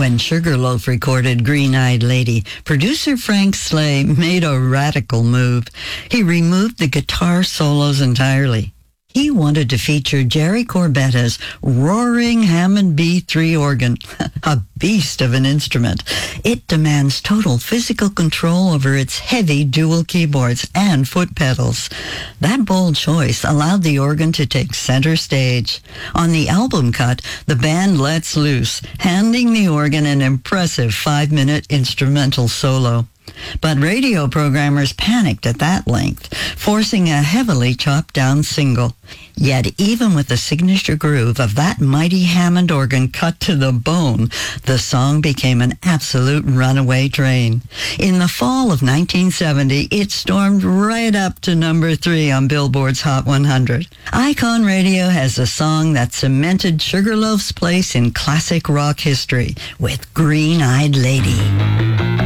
When Sugarloaf recorded Green-Eyed Lady, producer Frank Slay made a radical move. He removed the guitar solos entirely. He wanted to feature Jerry Corbetta's roaring Hammond B3 organ, a beast of an instrument. It demands total physical control over its heavy dual keyboards and foot pedals. That bold choice allowed the organ to take center stage. On the album cut, the band lets loose, handing the organ an impressive 5-minute instrumental solo. But radio programmers panicked at that length, forcing a heavily chopped down single. Yet even with the signature groove of that mighty Hammond organ cut to the bone, the song became an absolute runaway train. In the fall of 1970, it stormed right up to number 3 on Billboard's Hot 100. Icon Radio has a song that cemented Sugarloaf's place in classic rock history with Green-Eyed Lady.